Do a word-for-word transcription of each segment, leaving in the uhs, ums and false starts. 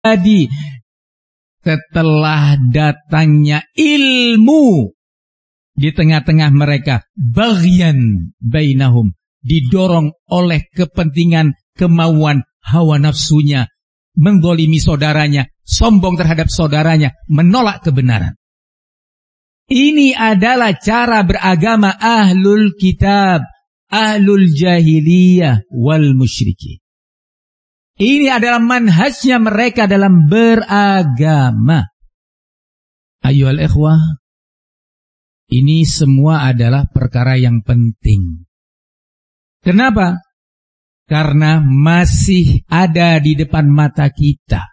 terjadi setelah datangnya ilmu di tengah-tengah mereka, baghyan bainahum, didorong oleh kepentingan, kemauan, hawa nafsunya, menggolimi saudaranya, sombong terhadap saudaranya, menolak kebenaran. Ini adalah cara beragama ahlul kitab, ahlul jahiliyah wal musyrikin. Ini adalah manhajnya mereka dalam beragama. Ayyuhal ikhwah, ini semua adalah perkara yang penting. Kenapa? Karena masih ada di depan mata kita.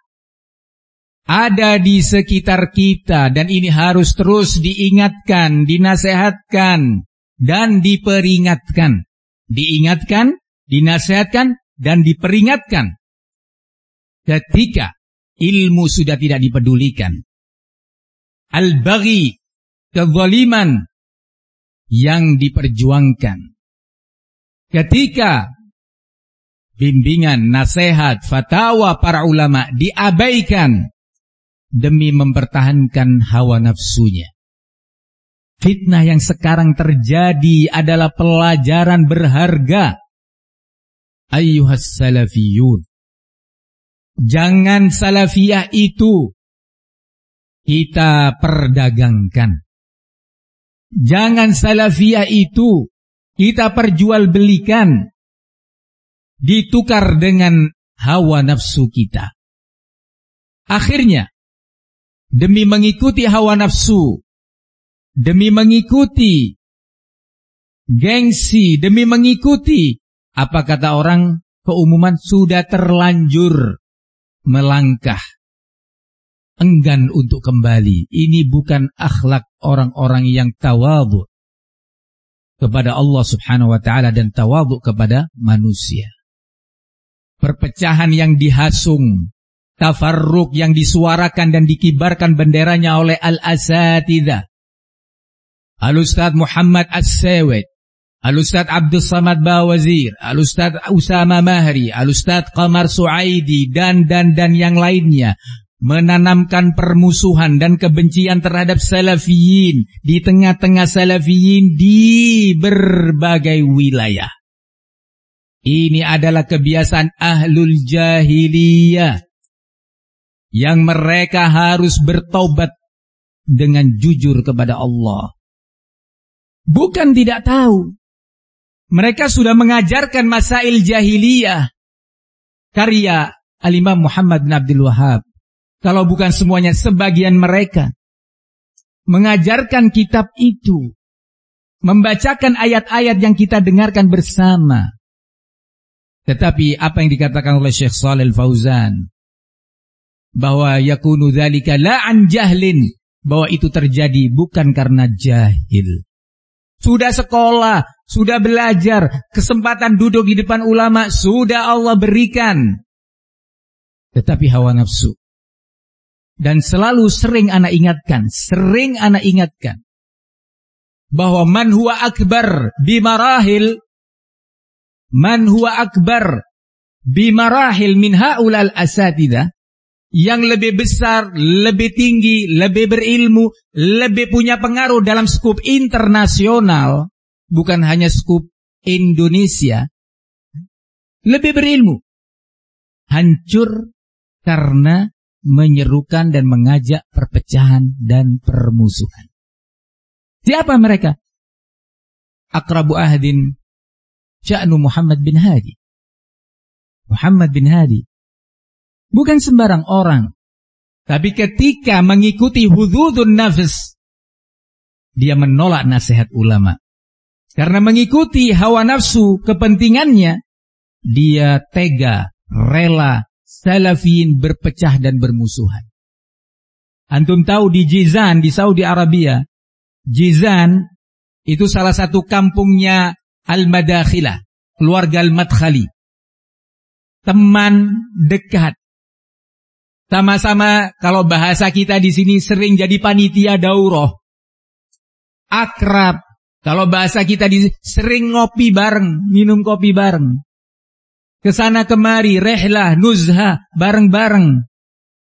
Ada di sekitar kita, dan ini harus terus diingatkan, dinasehatkan, dan diperingatkan. Diingatkan, dinasehatkan, dan diperingatkan. Ketika ilmu sudah tidak dipedulikan, al-baghi, kezaliman yang diperjuangkan. Ketika bimbingan, nasihat, fatwa para ulama diabaikan demi mempertahankan hawa nafsunya. Fitnah yang sekarang terjadi adalah pelajaran berharga. Ayyuhas salafiyun, jangan salafiyah itu kita perdagangkan. Jangan salafiyah itu kita perjualbelikan, ditukar dengan hawa nafsu kita. Akhirnya, demi mengikuti hawa nafsu, demi mengikuti gengsi, demi mengikuti apa kata orang keumuman, sudah terlanjur melangkah, enggan untuk kembali. Ini bukan akhlak orang-orang yang tawadhu kepada Allah subhanahu wa ta'ala dan tawadhu kepada manusia. Perpecahan yang dihasung, tafarruq yang disuarakan dan dikibarkan benderanya oleh al-asatidzah, Al-Ustadz Muhammad As-Sewed, Al-Ustadz Abdul Samad Bawazir, Al-Ustadz Usama Mahri, Al-Ustadz Qamar Suaidi, dan dan dan yang lainnya, menanamkan permusuhan dan kebencian terhadap salafiyin di tengah-tengah salafiyin di berbagai wilayah. Ini adalah kebiasaan ahlul jahiliyah yang mereka harus bertaubat dengan jujur kepada Allah. Bukan tidak tahu. Mereka sudah mengajarkan masail jahiliyah. Karya Al-Imam Muhammad bin Abdul Wahab. Kalau bukan semuanya, sebagian mereka mengajarkan kitab itu, membacakan ayat-ayat yang kita dengarkan bersama. Tetapi apa yang dikatakan oleh Syekh Shalih Al-Fauzan, bahwa yakunu dzalika la an jahlin, bahwa itu terjadi bukan karena jahil. Sudah sekolah, sudah belajar, kesempatan duduk di depan ulama sudah Allah berikan. Tetapi hawa nafsu. Dan selalu sering ana ingatkan, sering ana ingatkan, bahwa man huwa akbar bimarahil, man huwa akbar bimarahil min haulal asatidzah, yang lebih besar, lebih tinggi, lebih berilmu, lebih punya pengaruh dalam skup internasional, bukan hanya skup Indonesia, lebih berilmu, hancur karena menyerukan dan mengajak perpecahan dan permusuhan. Siapa mereka? Aqrabu ahdin sya'nu Muhammad bin Hadi. Muhammad bin Hadi bukan sembarang orang, tapi ketika mengikuti hududun nafs, dia menolak nasihat ulama. Karena mengikuti hawa nafsu kepentingannya, dia tega, rela salafiyin berpecah dan bermusuhan. Antum tahu di Jizan, di Saudi Arabia, Jizan itu salah satu kampungnya Al-Madakhilah, keluarga Al-Madkhali. Teman dekat. Sama-sama, kalau bahasa kita di sini sering jadi panitia daurah. Akrab. Kalau bahasa kita di sini sering ngopi bareng, minum kopi bareng. Kesana kemari, rehlah, nuzha, bareng-bareng.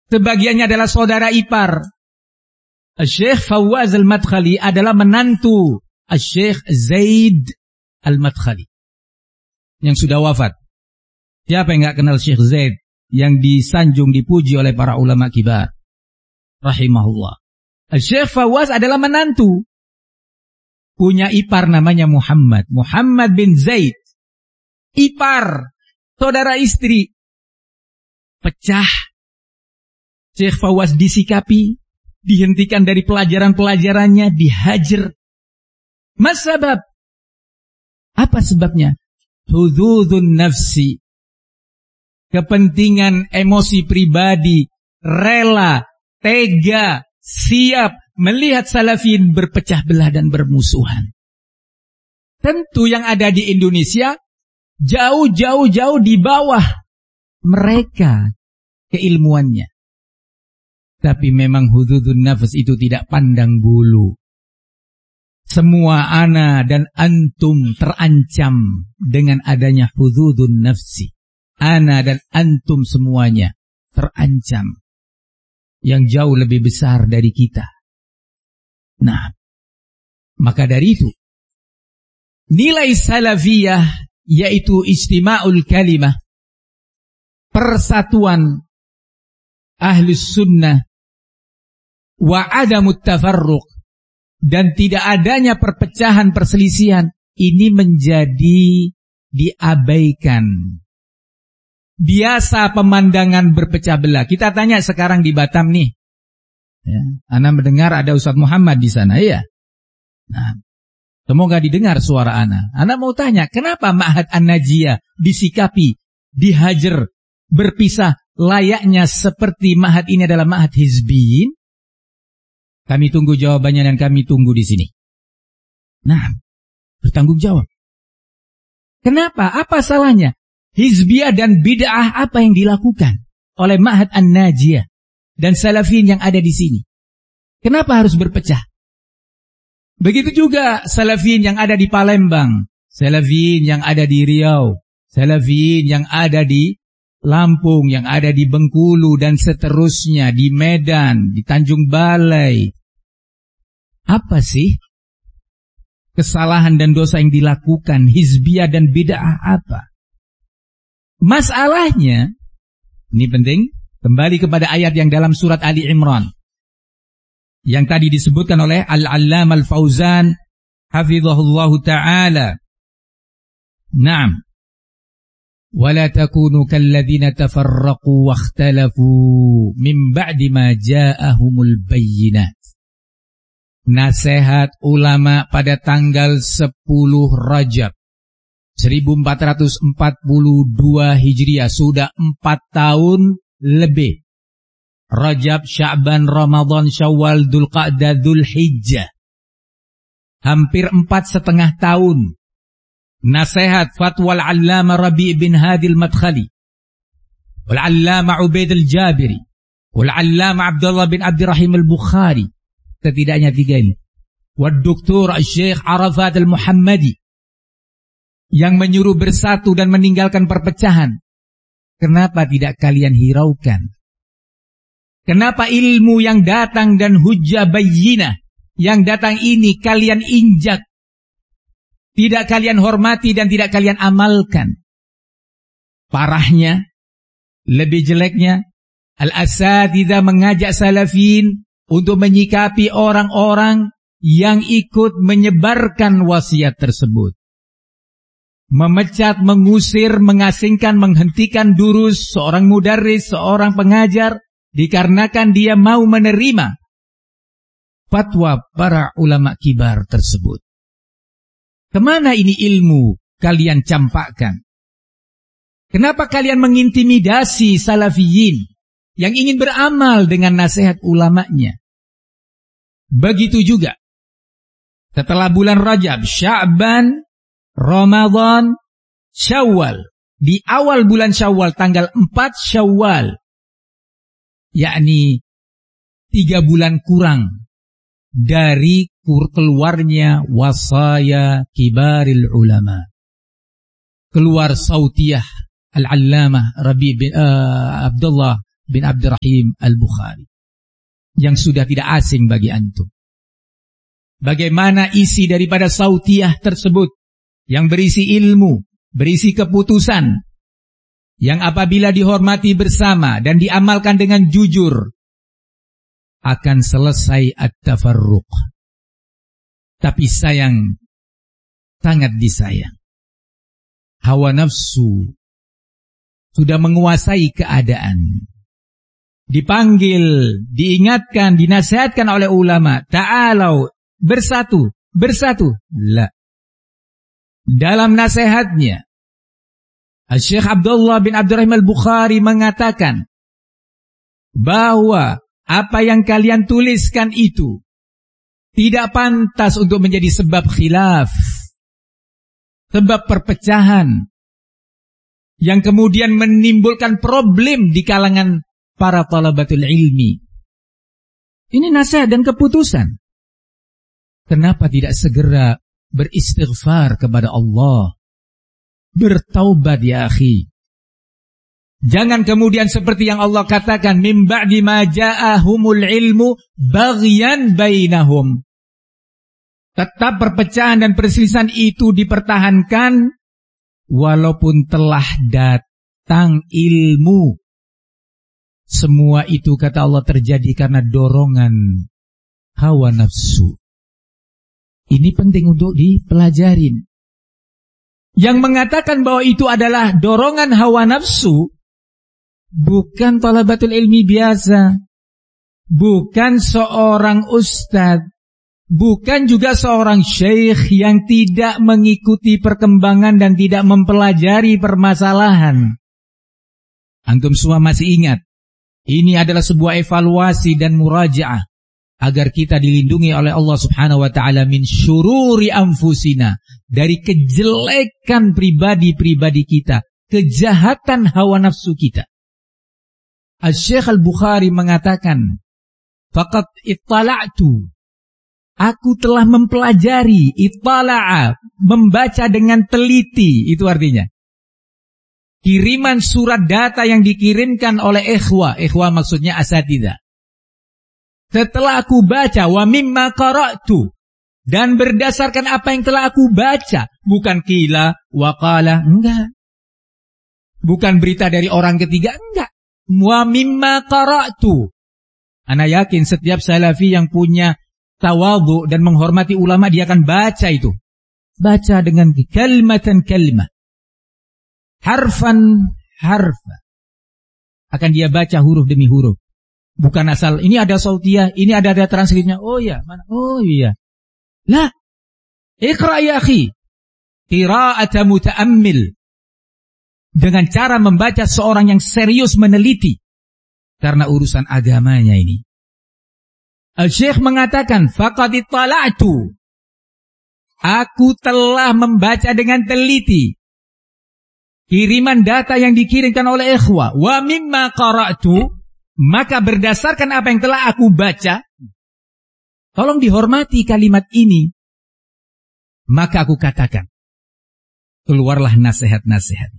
sebagiannya adalah saudara ipar. Syekh Fawaz Al-Madkhali adalah menantu Syekh Zaid Al-Madkhali yang sudah wafat. Siapa yang enggak kenal Syekh Zaid yang disanjung dipuji oleh para ulama kibar rahimahullah. Syekh Fawaz adalah menantu, punya ipar namanya Muhammad, Muhammad bin Zaid. Ipar, saudara istri. Pecah. Syekh Fawaz disikapi, dihentikan dari pelajaran-pelajarannya, dihajar. Mas sebab? Apa sebabnya? Hududun nafsi. Kepentingan emosi pribadi, rela, tega, siap melihat salafin berpecah belah dan bermusuhan. Tentu yang ada di Indonesia jauh-jauh-jauh di bawah mereka keilmuannya. Tapi memang hududun nafs itu tidak pandang bulu. Semua ana dan antum terancam dengan adanya hududun nafsi. Ana dan antum semuanya terancam. Yang jauh lebih besar dari kita. Nah, maka dari itu, nilai salafiyah yaitu istima'ul kalimah, persatuan ahlus sunnah, wa adamut tafarruq, dan tidak adanya perpecahan perselisihan, ini menjadi diabaikan. Biasa pemandangan berpecah belah. Kita tanya sekarang di Batam nih. Ya, Ana mendengar ada Ustadz Muhammad di sana, ya. Nah, semoga didengar suara Ana. Ana mau tanya, kenapa Ma'had An-Najiyah disikapi, dihajar, berpisah layaknya seperti Ma'had ini adalah Ma'had Hizbiyin? Kami tunggu jawabannya dan kami tunggu di sini. Nah, bertanggung jawab. Kenapa? Apa salahnya? Hizbiyah dan bid'ah apa yang dilakukan oleh Ma'had An-Najiyah dan salafin yang ada di sini? Kenapa harus berpecah? Begitu juga salafin yang ada di Palembang, salafin yang ada di Riau, salafin yang ada di Lampung, yang ada di Bengkulu dan seterusnya, di Medan, di Tanjung Balai. Apa sih kesalahan dan dosa yang dilakukan hizbiyah dan bid'ah apa? Masalahnya, ini penting, kembali kepada ayat yang dalam surat Ali Imran yang tadi disebutkan oleh Al-Allamah Al-Fauzan hafizahullahu ta'ala. Naam. Wala takunu kalladzina tafarraqu wakhtalafu min ba'di ma ja'ahumul bayyinat. Nasihat ulama pada tanggal sepuluh Rajab seribu empat ratus empat puluh dua Hijriah, sudah empat tahun lebih. Rajab, Sya'ban, Ramadan, Syawal, Dzulqa'dah, Dzulhijjah. Hampir empat setengah tahun. Nasihat fatwa Al-Allamah Rabi' bin Hadi Al-Madkhali, Wal-Allamah Ubaid Al-Jabiri, Wal-Allamah Abdullah bin Abdirrahim Al-Bukhari. Setidaknya tiga ini. Wad-Doktor Syekh Arafat Al-Muhammadi, yang menyuruh bersatu dan meninggalkan perpecahan. Kenapa tidak kalian hiraukan? Kenapa ilmu yang datang dan hujjah bayyinah yang datang ini kalian injak? Tidak kalian hormati dan tidak kalian amalkan. Parahnya, lebih jeleknya, al-asatidzah mengajak salafin untuk menyikapi orang-orang yang ikut menyebarkan wasiat tersebut. Memecat, mengusir, mengasingkan, menghentikan durus seorang mudarris, seorang pengajar, dikarenakan dia mau menerima fatwa para ulama kibar tersebut. Kemana ini ilmu kalian campakkan? Kenapa kalian mengintimidasi salafiyin yang ingin beramal dengan nasihat ulamanya? Begitu juga setelah bulan Rajab, Sya'ban, Ramadan, Syawal. Di awal bulan Syawal, tanggal empat Syawal, yakni tiga bulan kurang dari keluarnya wasaya kibaril ulama. Keluar sautiyah Al-Allamah Rabi' bin uh, Abdullah bin Abdurrahim Al-Bukhari yang sudah tidak asing bagi antum. Bagaimana isi daripada sautiyah tersebut yang berisi ilmu, berisi keputusan, yang apabila dihormati bersama dan diamalkan dengan jujur akan selesai at-tafarruq. Tapi sayang, sangat disayang, hawa nafsu sudah menguasai keadaan. Dipanggil, diingatkan, dinasihatkan oleh ulama, ta'alau, bersatu, bersatu. La. Dalam nasihatnya, Syekh Abdullah bin Abdurrahim Al-Bukhari mengatakan bahwa apa yang kalian tuliskan itu tidak pantas untuk menjadi sebab khilaf, sebab perpecahan, yang kemudian menimbulkan problem di kalangan para talabatul ilmi. Ini nasihat dan keputusan. Kenapa tidak segera beristighfar kepada Allah? Bertaubat ya akhi. Jangan kemudian seperti yang Allah katakan, min ba'di ma ja'ahumul ilmu baghyan bainahum. Tetap perpecahan dan perselisihan itu dipertahankan walaupun telah datang ilmu. Semua itu kata Allah terjadi karena dorongan hawa nafsu. Ini penting untuk dipelajarin. Yang mengatakan bahwa itu adalah dorongan hawa nafsu bukan talabatul ilmi biasa, bukan seorang ustadz, bukan juga seorang syekh yang tidak mengikuti perkembangan dan tidak mempelajari permasalahan. Antum semua masih ingat, ini adalah sebuah evaluasi dan murajaah agar kita dilindungi oleh Allah Subhanahu wa taala min syururi anfusina, dari kejelekan pribadi-pribadi kita, kejahatan hawa nafsu kita. Al-Syekh Al-Bukhari mengatakan, faqad ittala'tu, aku telah mempelajari, ittala'a, membaca dengan teliti, itu artinya kiriman surat data yang dikirimkan oleh ikhwah, ikhwah maksudnya asatidzah. Setelah aku baca, wa mimma qara'tu, dan berdasarkan apa yang telah aku baca, bukan qila wa qala, enggak. Bukan berita dari orang ketiga, enggak. Wa mimma qara'tu. Ana yakin setiap salafi yang punya tawadhu dan menghormati ulama, dia akan baca itu. Baca dengan kalimatan kalimah, harfan harfa. Akan dia baca huruf demi huruf. Bukan asal, ini ada sautiyah, ini ada ada transkripnya. Oh ya, mana? Oh iya. Lah, iqra ya akhi. Qira'ata muta'ammil. Dengan cara membaca seorang yang serius meneliti. Karena urusan agamanya ini. Al-Syekh mengatakan, faqad ittala'tu. Aku telah membaca dengan teliti kiriman data yang dikirimkan oleh ikhwah. Wa mimma qara'tu, maka berdasarkan apa yang telah aku baca, tolong dihormati kalimat ini. Maka aku katakan, keluarlah nasihat-nasihat.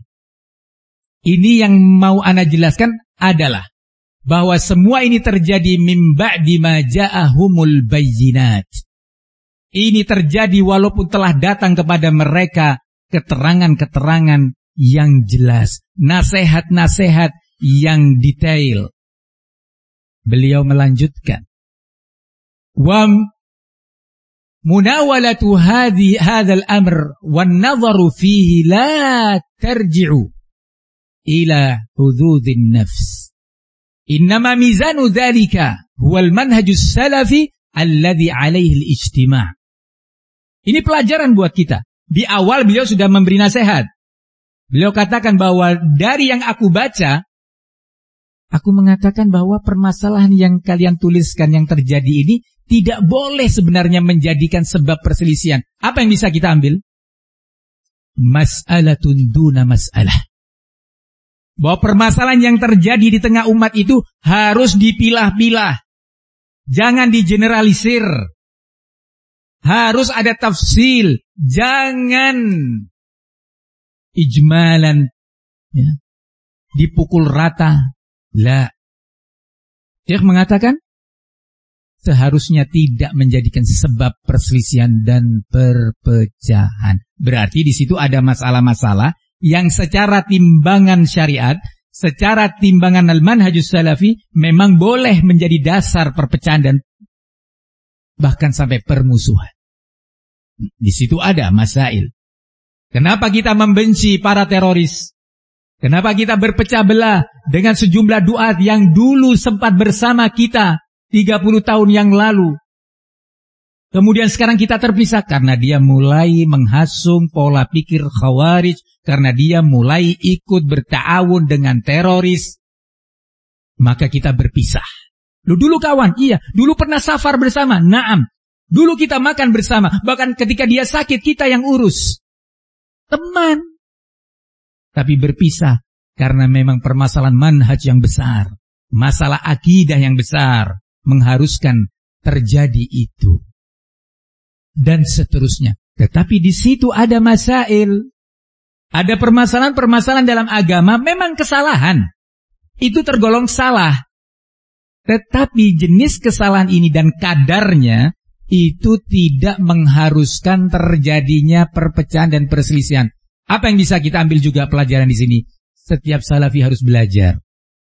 Ini yang mau ana jelaskan adalah bahwa semua ini terjadi min ba'di ma ja'ahumul bayyinat. Ini terjadi walaupun telah datang kepada mereka keterangan-keterangan yang jelas, nasihat-nasihat yang detail. Beliau melanjutkan, wa munawalatu hadhi hadzal amr wan nadharu fihi la tarji'u ila hududin nafs. Innama mizanu dzalika huwa al-manhajus salafi alladhi alaihi al-ijtima'. Ini pelajaran buat kita. Di awal beliau sudah memberi nasihat. Beliau katakan bahwa dari yang aku baca, aku mengatakan bahwa permasalahan yang kalian tuliskan yang terjadi ini tidak boleh sebenarnya menjadikan sebab perselisihan. Apa yang bisa kita ambil? Mas'alatun duna mas'alah. Bahwa permasalahan yang terjadi di tengah umat itu harus dipilah-pilah. Jangan digeneralisir. Harus ada tafsil. Jangan ijmalan, ya, dipukul rata. La, Syekh mengatakan seharusnya tidak menjadikan sebab perselisihan dan perpecahan. Berarti di situ ada masalah-masalah yang secara timbangan syariat, secara timbangan al-manhajus salafi memang boleh menjadi dasar perpecahan dan bahkan sampai permusuhan. Di situ ada masail. Kenapa kita membenci para teroris? Kenapa kita berpecah belah dengan sejumlah duat yang dulu sempat bersama kita tiga puluh tahun yang lalu? Kemudian sekarang kita terpisah karena dia mulai menghasung pola pikir khawarij, karena dia mulai ikut berta'awun dengan teroris. Maka kita berpisah. Lu dulu kawan, iya. Dulu pernah safar bersama, naam. Dulu kita makan bersama, bahkan ketika dia sakit kita yang urus. Teman. Tapi berpisah karena memang permasalahan manhaj yang besar, masalah akidah yang besar mengharuskan terjadi itu. Dan seterusnya. Tetapi di situ ada masail. Ada permasalahan-permasalahan dalam agama memang kesalahan. Itu tergolong salah. Tetapi jenis kesalahan ini dan kadarnya itu tidak mengharuskan terjadinya perpecahan dan perselisihan. Apa yang bisa kita ambil juga pelajaran di sini? Setiap salafi harus belajar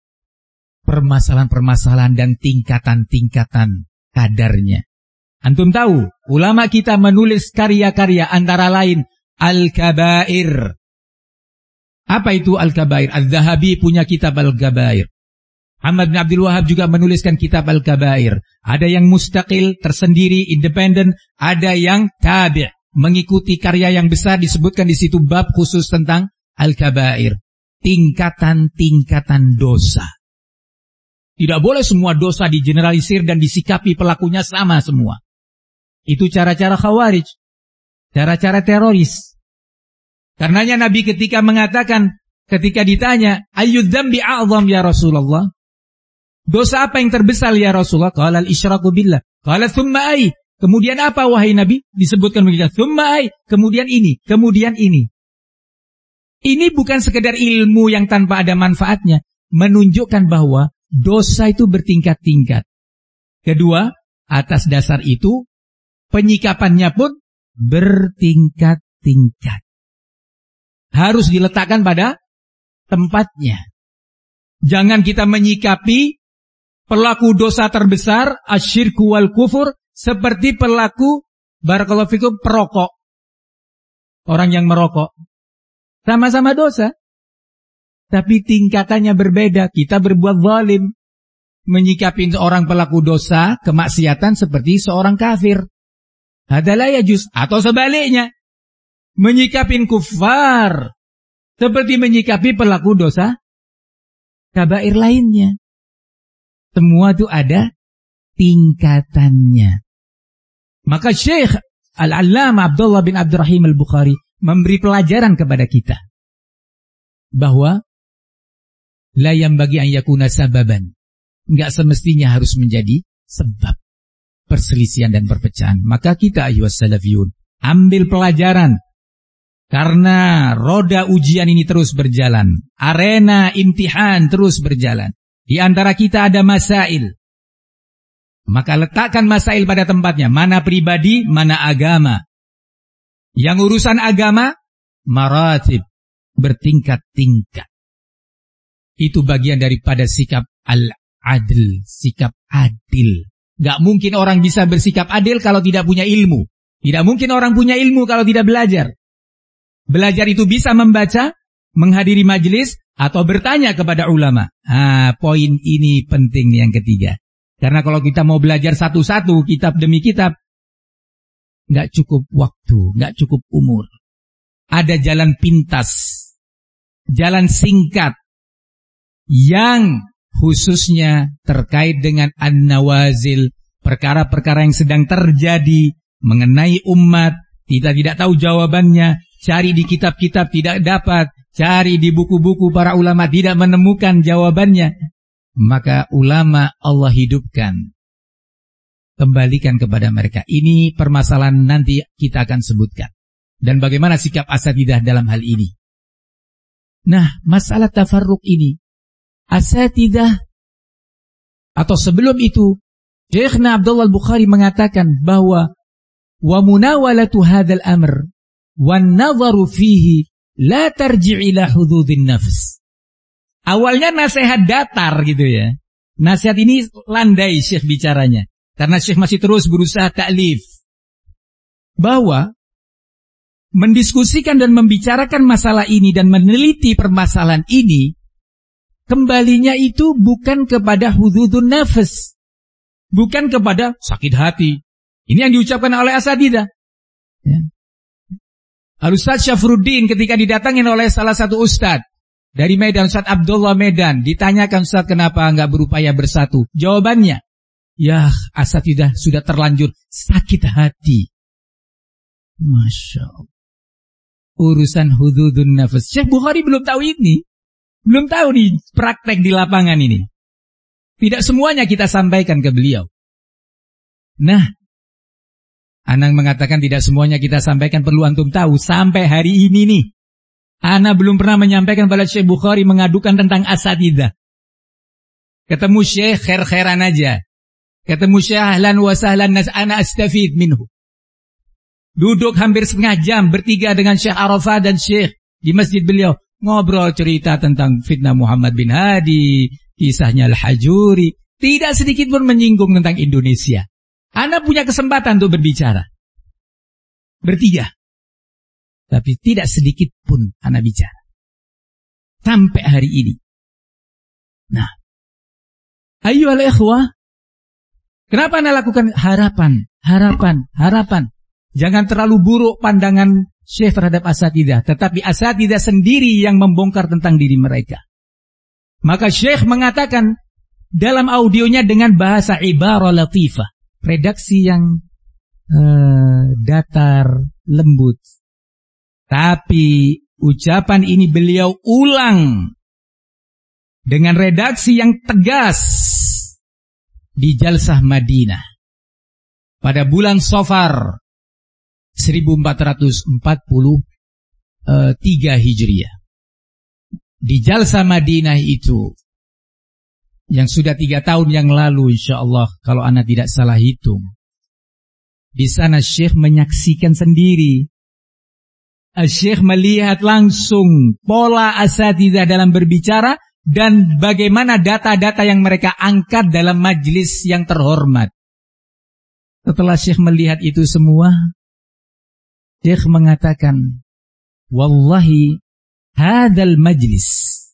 permasalahan-permasalahan dan tingkatan-tingkatan kadarnya. Antum tahu, ulama kita menulis karya-karya antara lain Al-Kabair. Apa itu Al-Kabair? Al-Zahabi punya kitab Al-Kabair. Ahmad bin Abdul Wahab juga menuliskan kitab Al-Kabair. Ada yang mustaqil, tersendiri, independen. Ada yang tabi', mengikuti karya yang besar, disebutkan di situ bab khusus tentang Al-Kabair. Tingkatan-tingkatan dosa. Tidak boleh semua dosa digeneralisir dan disikapi pelakunya sama semua. Itu cara-cara khawarij. Cara-cara teroris. Karenanya Nabi ketika mengatakan, ketika ditanya, ayyud dzambi a'zam ya Rasulullah? Dosa apa yang terbesar ya Rasulullah? Qala al-isyraku billah. Qala thumma ay. Kemudian apa wahai Nabi? Disebutkan begitu. Thumma ay. Kemudian ini. Kemudian ini. Ini bukan sekedar ilmu yang tanpa ada manfaatnya. Menunjukkan bahwa dosa itu bertingkat-tingkat. Kedua, atas dasar itu, penyikapannya pun bertingkat-tingkat. Harus diletakkan pada tempatnya. Jangan kita menyikapi pelaku dosa terbesar, asyirku wal kufur, seperti pelaku, barakallahu fikum, perokok. Orang yang merokok. Sama-sama dosa. Tapi tingkatannya berbeda. Kita berbuat zalim. Menyikapi seorang pelaku dosa, kemaksiatan seperti seorang kafir. Hadalah yajuz. Atau sebaliknya. Menyikapi kufar seperti menyikapi pelaku dosa kabair lainnya. Semua itu ada tingkatannya. Maka Syekh Al-Allamah Abdullah bin Abdurrahim Al-Bukhari memberi pelajaran kepada kita bahwa la yanbaghi an yakuna sababan, enggak semestinya harus menjadi sebab perselisihan dan perpecahan. Maka kita ayyuhas salafiyun ambil pelajaran. Karena roda ujian ini terus berjalan. Arena imtihan terus berjalan. Di antara kita ada masail. Maka letakkan masail pada tempatnya. Mana pribadi, mana agama. Yang urusan agama, maratib. Bertingkat-tingkat. Itu bagian daripada sikap al-adl. Sikap adil. Gak mungkin orang bisa bersikap adil kalau tidak punya ilmu. Tidak mungkin orang punya ilmu kalau tidak belajar. Belajar itu bisa membaca, menghadiri majelis, atau bertanya kepada ulama. Ah, poin ini penting yang ketiga. Karena kalau kita mau belajar satu-satu, kitab demi kitab, nggak cukup waktu, nggak cukup umur. Ada jalan pintas, jalan singkat, yang khususnya terkait dengan an-nawazil, perkara-perkara yang sedang terjadi mengenai umat, kita tidak tahu jawabannya. Cari di kitab-kitab tidak dapat. Cari di buku-buku para ulama tidak menemukan jawabannya. Maka ulama Allah hidupkan. Kembalikan kepada mereka. Ini permasalahan nanti kita akan sebutkan. Dan bagaimana sikap asatidzah dalam hal ini. Nah, masalah tafarruq ini. Asatidzah atau sebelum itu, Syekhna Abdullah Al-Bukhari mengatakan bahwa wa munawalatu hadzal amr wan nadharu fihi la tarji' ila hududin nafs. Awalnya nasihat datar gitu ya. Nasihat ini landai Syekh bicaranya. Karena Syekh masih terus berusaha ta'lif. Bahwa mendiskusikan dan membicarakan masalah ini dan meneliti permasalahan ini, kembalinya itu bukan kepada hududun nafs. Bukan kepada sakit hati. Ini yang diucapkan oleh asatidzah. Ya. Al-Ustaz Syafruddin ketika didatangin oleh salah satu ustaz dari Medan, Ustaz Abdullah Medan, ditanyakan, Ustaz kenapa enggak berupaya bersatu? Jawabannya, ya asatidzah sudah terlanjur sakit hati. Masya Allah. Urusan hududun nafas. Syekh Bukhari belum tahu ini. Belum tahu nih praktek di lapangan ini. Tidak semuanya kita sampaikan ke beliau. Nah, Anang mengatakan tidak semuanya kita sampaikan, perlu antum tahu. Sampai hari ini nih, Ana belum pernah menyampaikan pada Syekh Bukhari mengadukan tentang asatidzah. Ketemu Syekh khair-khairan aja. Ketemu Syekh ahlan wa sahlan, ana astafid minhu. Duduk hampir setengah jam bertiga dengan Syekh Arafah dan Syekh di masjid beliau. Ngobrol cerita tentang fitnah Muhammad bin Hadi, kisahnya Al-Hajuri. Tidak sedikit pun menyinggung tentang Indonesia. Ana punya kesempatan untuk berbicara. Bertiga. Tapi tidak sedikit pun ana bicara. Sampai hari ini. Nah. Ayyuhal ikhwah. Kenapa ana lakukan harapan, harapan, harapan. Jangan terlalu buruk pandangan Syekh terhadap asatidzah. Tetapi asatidzah sendiri yang membongkar tentang diri mereka. Maka Syekh mengatakan dalam audionya dengan bahasa ibarah latifah. Redaksi yang uh, datar, lembut. Tapi ucapan ini beliau ulang dengan redaksi yang tegas di Jalsah Madinah pada bulan Safar seribu empat ratus empat puluh tiga Hijriah. Di Jalsah Madinah itu yang sudah tiga tahun yang lalu, insyaallah kalau ana tidak salah hitung. Di sana Syekh menyaksikan sendiri. Syekh melihat langsung pola asatidzah dalam berbicara dan bagaimana data-data yang mereka angkat dalam majlis yang terhormat. Setelah Syekh melihat itu semua, Syekh mengatakan, wallahi hadzal majlis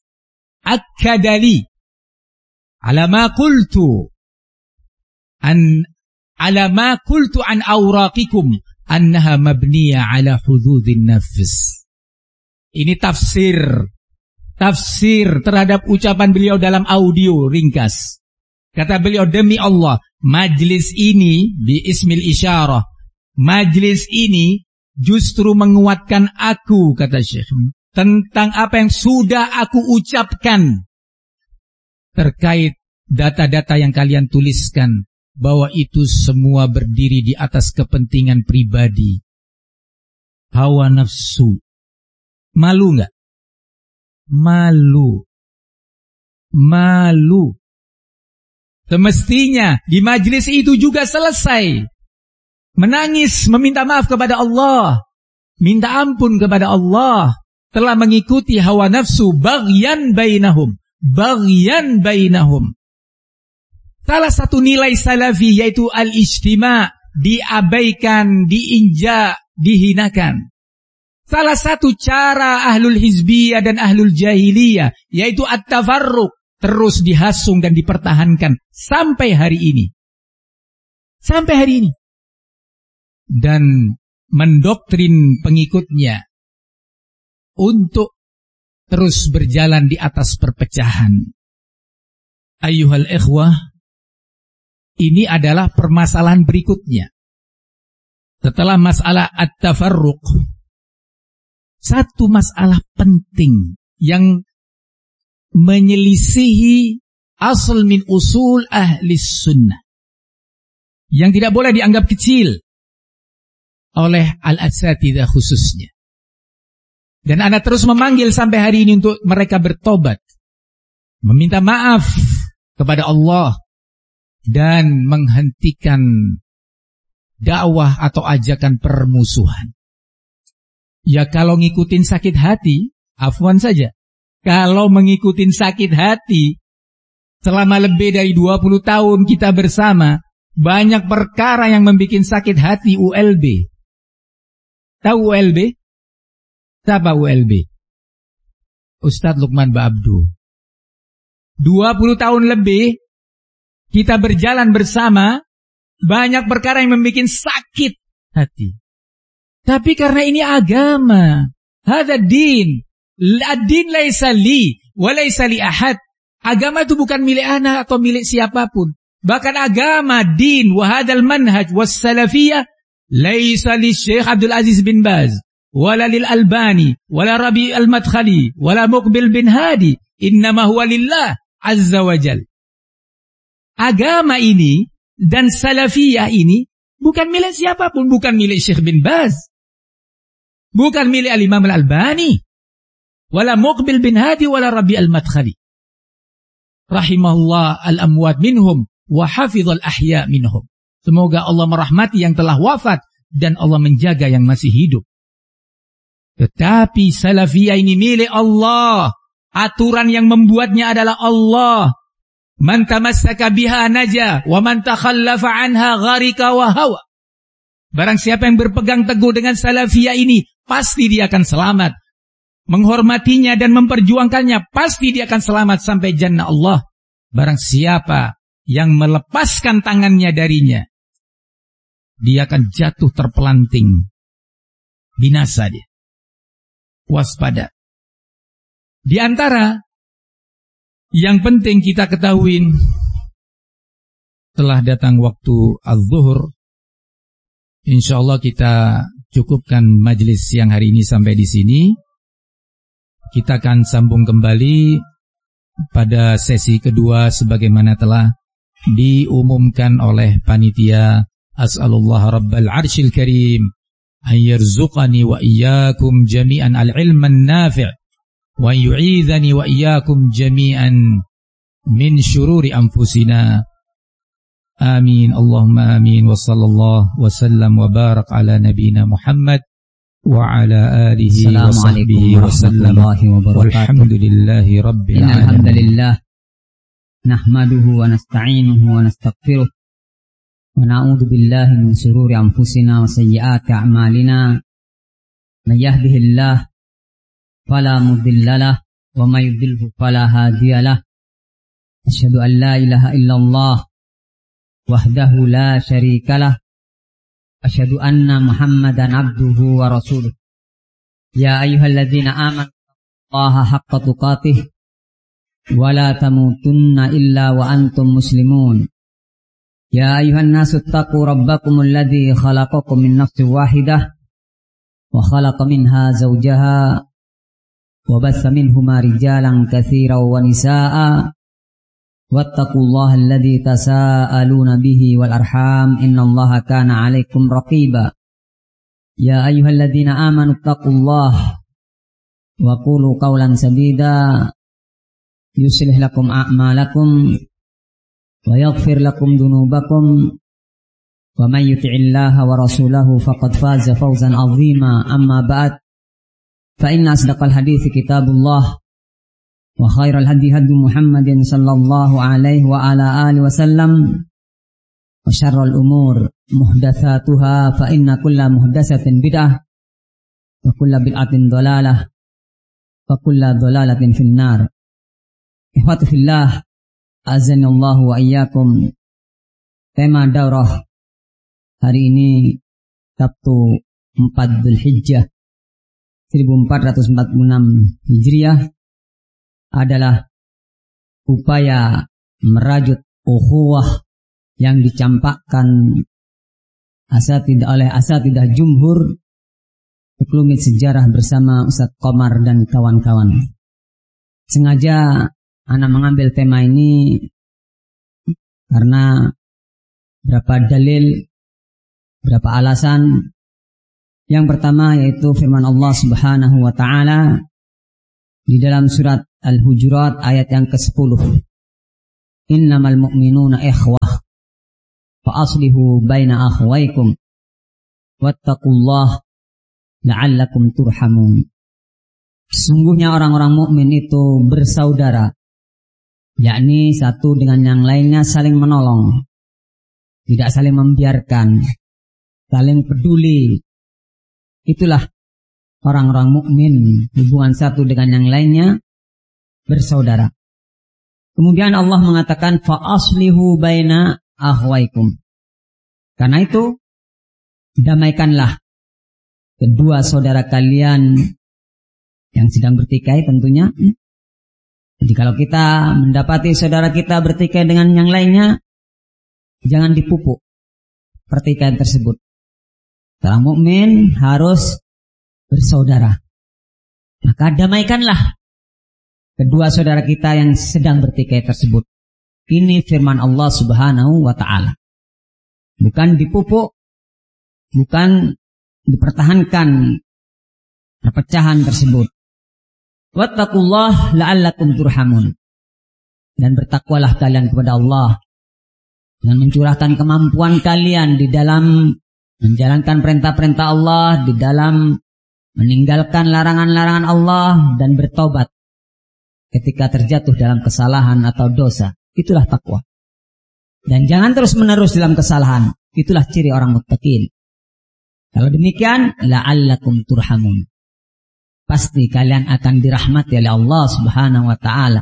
akkadali ala ma qultu an ala ma qultu an awraqikum annaha mabniya ala hududin nafs. Ini tafsir tafsir terhadap ucapan beliau dalam audio ringkas. Kata beliau, demi Allah, majlis ini bi ismil isyarah, majlis ini justru menguatkan aku, kata Syekh, tentang apa yang sudah aku ucapkan terkait data-data yang kalian tuliskan, bahwa itu semua berdiri di atas kepentingan pribadi, hawa nafsu. Malu nggak? Malu. Malu. Semestinya di majlis itu juga selesai menangis, meminta maaf kepada Allah, minta ampun kepada Allah, telah mengikuti hawa nafsu baghyan bainahum. Baghyan bainahum. Salah satu nilai salafi yaitu al-ijtima', diabaikan, diinjak, dihinakan. Salah satu cara ahlul hizbiyah dan ahlul jahiliyah yaitu at-tafarruq, terus dihasung dan dipertahankan sampai hari ini. Sampai hari ini. Dan mendoktrin pengikutnya untuk terus berjalan di atas perpecahan. Ayyuhal ikhwah, ini adalah permasalahan berikutnya. Setelah masalah at-tafarruq, satu masalah penting yang menyelisihi asal min usul ahli sunnah, yang tidak boleh dianggap kecil oleh al-asatidzah khususnya. Dan Anda terus memanggil sampai hari ini untuk mereka bertobat, meminta maaf kepada Allah, dan menghentikan dakwah atau ajakan permusuhan. Ya kalau ngikutin sakit hati, afwan saja. Kalau mengikutin sakit hati, selama lebih dari dua puluh tahun kita bersama, banyak perkara yang membuat sakit hati. U L B. Tahu U L B? Siapa U L B? Ustadz Lukman Ba'abdu. dua puluh tahun lebih kita berjalan bersama, banyak perkara yang membuat sakit hati. Tapi karena ini agama, hadza din, ad-din laisa li wa laisa li ahad. Agama itu bukan milik anak atau milik siapapun. Bahkan agama, din, wa hadzal manhaj was salafiyah laisa li Syekh Abdul Aziz bin Baz, wala lil Albani, wala Rabi al-Madkhali, wala Muqbil bin Hadi, innama huwa lillah azza wa jal. Agama ini dan salafiyah ini bukan milik siapapun, bukan milik Syekh bin Baz, bukan milik al-Imam al-Albani, wala Muqbil bin Hadi, wala Rabi al-Madkhali. Rahimahullah al-amwat minhum wa hafizal ahya minhum. Semoga Allah merahmati yang telah wafat dan Allah menjaga yang masih hidup. Tetapi salafiyah ini milik Allah. Aturan yang membuatnya adalah Allah. Man tamassaka biha naja wa man takhallafa anha gharika wa hawa. Barang siapa yang berpegang teguh dengan salafiyah ini, pasti dia akan selamat. Menghormatinya dan memperjuangkannya, pasti dia akan selamat sampai jannah Allah. Barang siapa yang melepaskan tangannya darinya, dia akan jatuh terpelanting. Binasa dia. Waspada. Di antara yang penting kita ketahui, telah datang waktu az-zuhur. Insyaallah kita cukupkan majelis siang hari ini sampai di sini. Kita akan sambung kembali pada sesi kedua sebagaimana telah diumumkan oleh panitia. As'alullah rabbal arsyil karim an yarzuqani wa iyyakum jami'an al-ilman nafi' wa yu'idhani wa iyyakum jami'an min syururi anfusina. Amin. Allahumma amin. Wa sallallahu wa sallam wa barak ala nabina Muhammad wa ala alihi wa sahbihi wa sallam. Walhamdulillahi rabbil alamin. Alhamdulillah nahmaduhu wa nasta'inuhu wa nastaghfiruh wa na'udzu billahi min shururi anfusina wa sayyiati a'malina. May yahdihillahu fala mudilla lahu wa may yudlilhu fala hadiya lahu. Asyhadu an la ilaha illallah wahdahu la syarika lahu. Asyhadu anna Muhammadan abduhu wa rasuluh. Ya ayyuhalladzina amanu Allaha haqqa tuqatih wa la tamutunna illa wa antum muslimun. Ya ayyuhan nasu ittaqu rabbakumul ladzi khalaqakum min nafsin wahidah wa khalaqa minha zawjaha wa bassa minhuma rijalan katsiran wa nisaa'a. Wattaqullaha alladzi tasaaluna bihi wal arham innallaha kana 'alaikum raqiba. Ya ayyuhalladzina amanu taqullaha wa qulu qawlan sadida yuslih lakum a'malakum wa yaghfir lakum dhunubakum wa may yuti'illaha wa rasulahu faqad faza fawzan 'azima. Amma ba'd, fa inna asdaqal hadithi kitabullah wa khairal hadi hadi Muhammadin sallallahu alaihi wa ala alihi wasallam wa syarrul umur muhdatsatuha fa inna kulla muhdatsatin bid'ah wa kulla bid'atin dhalalah wa kulla dhalalatin finnar. Ikhwati fillah, azanallahu wa iyyakum. Tema daurah hari ini Sabtu empat Dzulhijjah seribu empat ratus empat puluh enam Hijriah adalah upaya merajut ukhuwah yang dicampakkan asatidah oleh asatidah jumhur sekelumit sejarah bersama Ustaz Qomar dan kawan-kawan. Sengaja anak mengambil tema ini karena berapa dalil, berapa alasan. Yang pertama yaitu firman Allah Subhanahu wa taala di dalam surat Al-Hujurat ayat yang kesepuluh. Innamal mu'minuna ikhwah. fa aslihu baina akhwaykum wattaqullah la'allakum turhamun. Sesungguhnya orang-orang mukmin itu bersaudara, yakni satu dengan yang lainnya saling menolong, tidak saling membiarkan, saling peduli. Itulah orang-orang mukmin, hubungan satu dengan yang lainnya bersaudara. Kemudian Allah mengatakan fa aslihu baina akhwaykum. Karena itu damaikanlah kedua saudara kalian yang sedang bertikai tentunya. Jadi kalau kita mendapati saudara kita bertikai dengan yang lainnya, jangan dipupuk pertikaian tersebut. Seorang mukmin harus bersaudara. Maka damaikanlah kedua saudara kita yang sedang bertikai tersebut. Ini firman Allah Subhanahu wa ta'ala. Bukan dipupuk, bukan dipertahankan perpecahan tersebut. Wattaqullah la'allakum turhamun. Dan bertakwalah kalian kepada Allah dengan mencurahkan kemampuan kalian di dalam menjalankan perintah-perintah Allah, di dalam meninggalkan larangan-larangan Allah, dan bertobat ketika terjatuh dalam kesalahan atau dosa. Itulah takwa. Dan jangan terus-menerus dalam kesalahan. Itulah ciri orang muttaqin. Kalau demikian, la'allakum turhamun. Pasti kalian akan dirahmati oleh Allah Subhanahu wa ta'ala.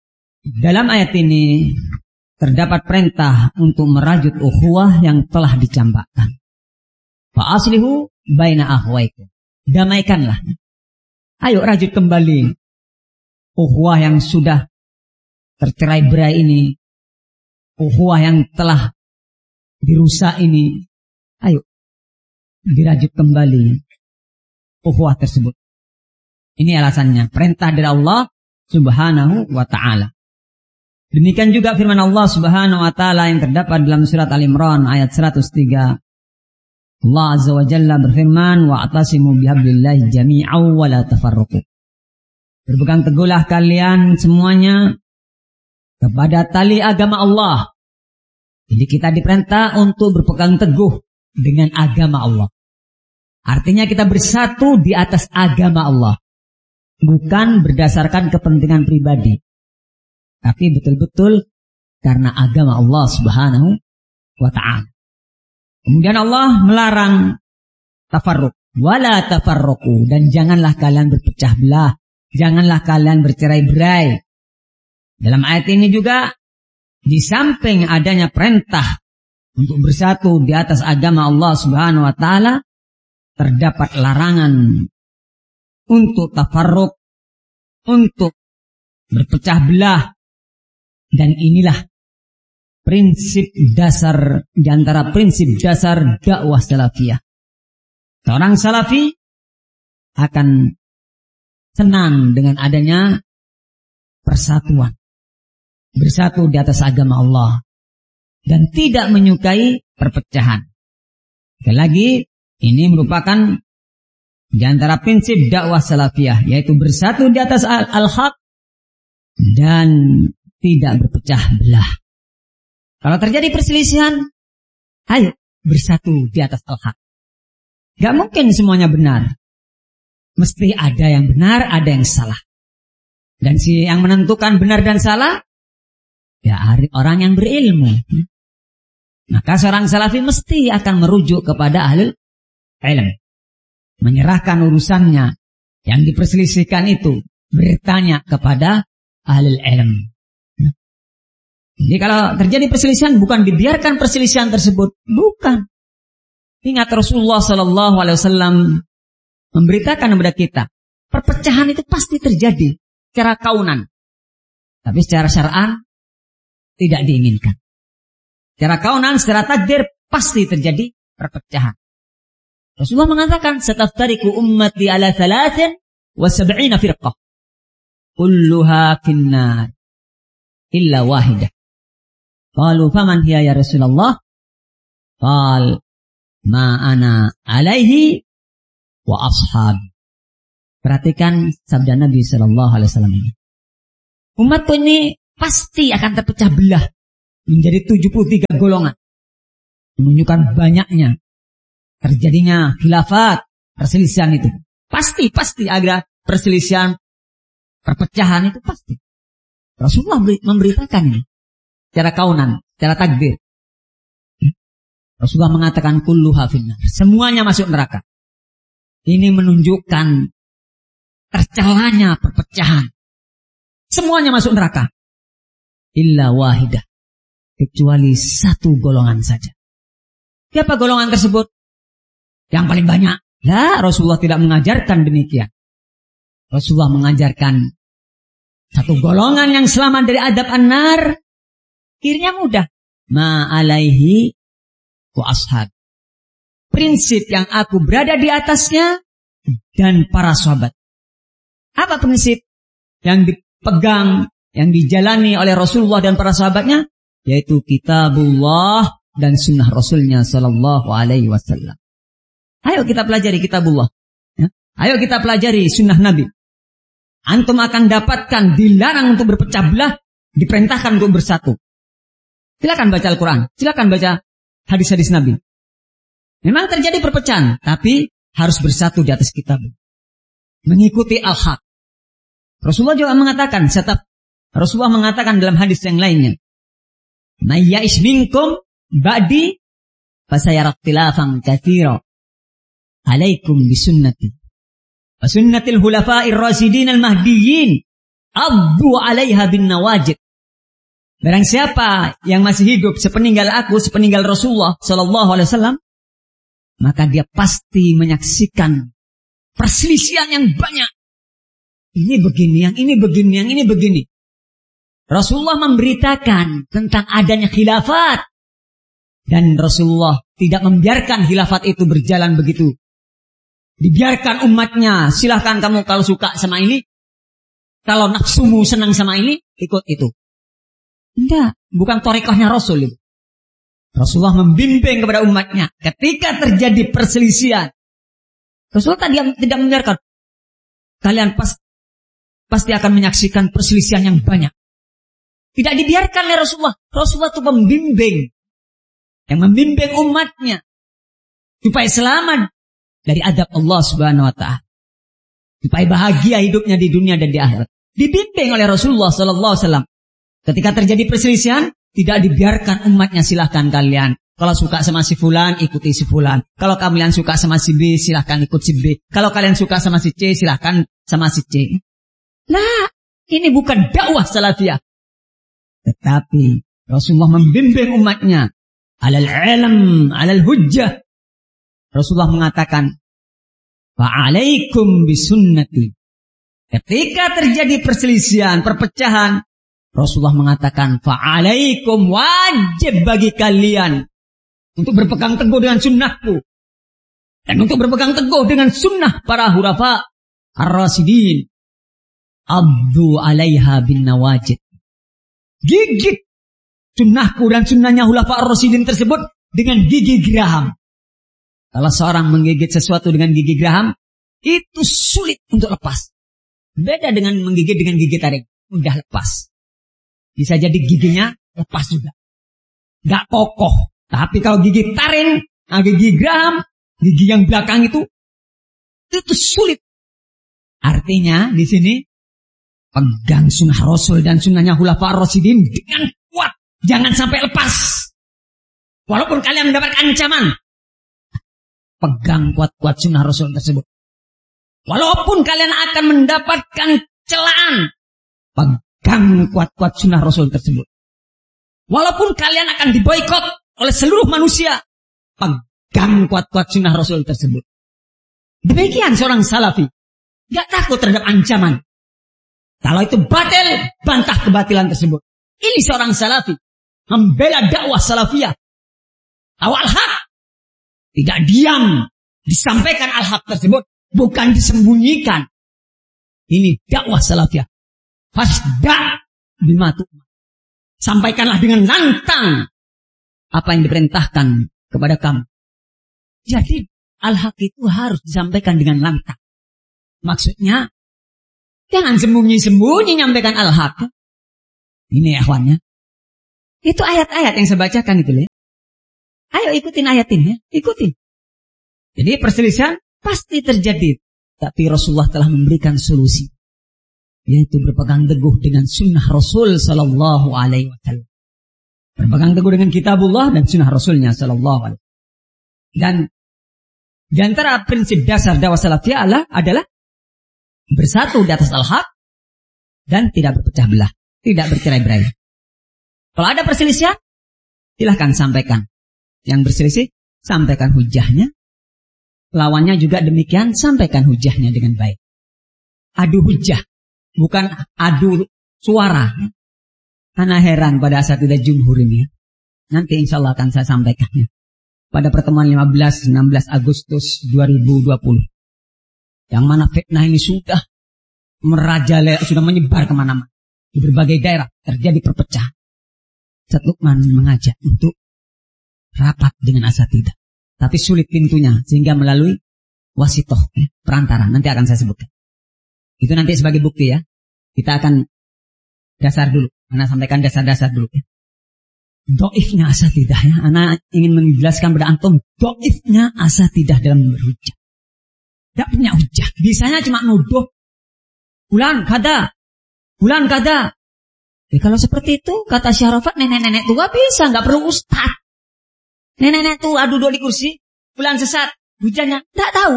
Dalam ayat ini terdapat perintah untuk merajut ukhuwah yang telah dicampakkan. Fa aslihu baina akhwaykum. Damaikanlah. Ayo rajut kembali ukhuwah yang sudah tercerai-berai ini. Ukhuwah yang telah dirusak ini. Ayo dirajut kembali ukhuwah tersebut. Ini alasannya, perintah dari Allah Subhanahu wa ta'ala. Demikian juga firman Allah Subhanahu wa ta'ala yang terdapat dalam surat Al-Imran ayat seratus tiga. Allah Azza wa Jalla berfirman, wa'tasimu bihablillahi jami'aw wa la tafarruqu. Berpegang teguhlah kalian semuanya kepada tali agama Allah. Jadi kita diperintah untuk berpegang teguh dengan agama Allah. Artinya kita bersatu di atas agama Allah. Bukan berdasarkan kepentingan pribadi, tapi betul-betul karena agama Allah Subhanahu wa ta'ala. Kemudian Allah melarang tafarruq, wala tafarruqu, dan janganlah kalian berpecah belah, janganlah kalian bercerai-berai. Dalam ayat ini juga di samping adanya perintah untuk bersatu di atas agama Allah Subhanahu wa ta'ala, terdapat larangan untuk tafarruq, untuk berpecah belah. Dan inilah prinsip dasar di antara prinsip dasar dakwah salafiyah. Seorang salafi akan senang dengan adanya persatuan, bersatu di atas agama Allah, dan tidak menyukai perpecahan. Sekali lagi, ini merupakan di antara prinsip dakwah salafiyah, yaitu bersatu di atas al-haq dan tidak berpecah belah. Kalau terjadi perselisihan, ayo bersatu di atas al-haq. Gak mungkin semuanya benar. Mesti ada yang benar, ada yang salah. Dan si yang menentukan benar dan salah, ya orang yang berilmu. Maka seorang salafi mesti akan merujuk kepada ahli ilmu. Menyerahkan urusannya yang diperselisihkan itu, bertanya kepada ahli ilmu. Jadi kalau terjadi perselisihan, bukan dibiarkan perselisihan tersebut, bukan. Ingat Rasulullah Sallallahu Alaihi Wasallam memberitakan kepada kita, perpecahan itu pasti terjadi secara kaunan, tapi secara syar'an tidak diinginkan. Secara kaunan, secara takdir pasti terjadi perpecahan. Rasulullah mengatakan, "Sataftariqu ummati ala thalathin wa sab'ina firqah. Kulluha finnar illa wahidah." Qalu faman hiya ya Rasulullah? Qal ma ana alaihi wa ashab. Perhatikan sabda Nabi sallallahu alaihi wasallam ini. Umatku ini pasti akan terpecah belah menjadi tujuh puluh tiga golongan. menunjukkan banyaknya terjadinya khilafat, perselisihan itu. Pasti, pasti ada perselisihan, perpecahan itu pasti. Rasulullah memberitakan ini secara kaunan, secara takdir. Rasulullah mengatakan kulluha finnar, semuanya masuk neraka. Ini menunjukkan tercelanya perpecahan. Semuanya masuk neraka. Illa wahidah, kecuali satu golongan saja. Siapa golongan tersebut? Yang paling banyak. Lah, Rasulullah tidak mengajarkan demikian. Rasulullah mengajarkan satu golongan yang selamat dari adab an-nar. Akhirnya mudah. Ma alaihi wa ashab. Prinsip yang aku berada di atasnya dan para sahabat. Apa prinsip yang dipegang, yang dijalani oleh Rasulullah dan para sahabatnya? Yaitu kitabullah dan sunnah Rasulnya sallallahu alaihi wasallam. Ayo kita pelajari kitabullah. Ya. Ayo kita pelajari sunnah Nabi. Antum akan dapatkan dilarang untuk berpecah belah, diperintahkan untuk bersatu. Silakan baca Al-Quran, silakan baca hadis-hadis Nabi. Memang terjadi perpecahan, tapi harus bersatu di atas kitab. Mengikuti al-haq. Rasulullah juga mengatakan, tetap Rasulullah mengatakan dalam hadis yang lainnya, "May ya'ish minkum ba'di fasayara ikhtilafan katsira. Alaikum bisunnati wa sunnatil khulafa'ir rasyidin al-mahdiyyin addu 'alaiha bin nawajid." Barang siapa yang masih hidup sepeninggal aku, sepeninggal Rasulullah sallallahu alaihi wasallam, maka dia pasti menyaksikan perselisihan yang banyak. Ini begini, yang ini begini, yang ini begini. Rasulullah memberitakan tentang adanya khilafat. Dan Rasulullah tidak membiarkan khilafat itu berjalan begitu. Dibiarkan umatnya, silahkan kamu kalau suka sama ini. Kalau nafsumu senang sama ini, ikut itu. Tidak, bukan thariqahnya Rasul itu. Rasulullah membimbing kepada umatnya. Ketika terjadi perselisihan, Rasulullah tadi tidak membiarkan. Kalian pas, pasti akan menyaksikan perselisihan yang banyak. Tidak dibiarkan oleh Rasulullah. Rasulullah itu membimbing. Yang membimbing umatnya. Supaya selamat dari adab Allah subhanahu wa ta'ala. Supaya bahagia hidupnya di dunia dan di akhirat. Dibimbing oleh Rasulullah sallallahu alaihi wasallam. Ketika terjadi perselisihan, tidak dibiarkan umatnya, silahkan kalian. Kalau suka sama si fulan, ikuti si fulan. Kalau kalian suka sama si B, silahkan ikut si B. Kalau kalian suka sama si C, silahkan sama si C. Nah, ini bukan dakwah salafiyah. Tetapi Rasulullah membimbing umatnya. Alal ilm, alal hujjah. Rasulullah mengatakan, fa'alaikum bisunnati. Ketika terjadi perselisihan, perpecahan, Rasulullah mengatakan, fa'alaikum, wajib bagi kalian untuk berpegang teguh dengan sunnahku. Dan untuk berpegang teguh dengan sunnah para hurafa ar-rasyidin. Abdu alaiha bin nawajid. Gigit sunnahku dan sunnahnya hurafa ar-rasyidin tersebut dengan gigi geraham. Kalau seorang menggigit sesuatu dengan gigi geraham, itu sulit untuk lepas. Beda dengan menggigit dengan gigi taring. Mudah lepas. Bisa jadi giginya lepas juga. Gak kokoh. Tapi kalau gigi taring, gigi geraham, gigi yang belakang itu, itu sulit. Artinya di sini, pegang sunnah Rasul dan sunnahnya khulafa ar-rasyidin dengan kuat. Jangan sampai lepas. Walaupun kalian mendapatkan ancaman, pegang kuat-kuat sunnah Rasul tersebut. Walaupun kalian akan mendapatkan celaan, pegang kuat-kuat sunnah Rasul tersebut. Walaupun kalian akan diboikot oleh seluruh manusia, pegang kuat-kuat sunnah Rasul tersebut. Demikian seorang salafi. Gak takut terhadap ancaman. Kalau itu batil, bantah kebatilan tersebut. Ini seorang salafi. Membela dakwah salafiyah. Awal hak. Tidak diam. Disampaikan al-haq tersebut. Bukan disembunyikan. Ini dakwah salafiyah. Fasda' bima tu'mar. Sampaikanlah dengan lantang apa yang diperintahkan kepada kamu. Jadi al-haq itu harus disampaikan dengan lantang. Maksudnya, jangan sembunyi-sembunyi nyampaikan al-haq. Ini ya akhwannya. Itu ayat-ayat yang saya bacakan itu. Ayo ikutin ayat ini, ya. Ikutin. Jadi perselisihan pasti terjadi. Tapi Rasulullah telah memberikan solusi. Yaitu berpegang teguh dengan sunnah Rasul Sallallahu Alaihi Wasallam. Berpegang teguh dengan kitabullah dan sunnah Rasulnya Sallallahu Alaihi Wasallam. Dan di antara prinsip dasar dakwah salafiyah adalah bersatu di atas al-haq dan tidak berpecah belah, tidak bercerai-berai. Kalau ada perselisihan, silahkan sampaikan. Yang berselisih, sampaikan hujahnya. Lawannya juga demikian, sampaikan hujahnya dengan baik. Adu hujah, bukan adu suara. Ana heran pada asatidzah jumhur ini. Nanti insya Allah akan saya sampaikannya. Pada pertemuan lima belas enam belas Agustus dua ribu dua puluh. Yang mana fitnah ini sudah merajalela, sudah menyebar kemana-mana. Di berbagai daerah terjadi perpecahan. Ustaz Lukman mengajak untuk rapat dengan asatidzah. Tapi sulit pintunya sehingga melalui wasitoh, ya, perantara. Nanti akan saya sebutkan. Itu nanti sebagai bukti ya. Kita akan dasar dulu. Ana sampaikan dasar-dasar dulu ya. Doifnya asatidzah ya. Ana ingin menjelaskan pada antum doifnya asatidzah dalam berhujah. Tidak punya hujah. Bisanya cuma nuduh. Bulan kada. Bulan kada. Ya, kalau seperti itu kata Syarafat nenek-nenek tua bisa. Nggak perlu ustaz. Nenek-nenek tua duduk di kursi. Bulan sesat. Hujahnya tidak tahu.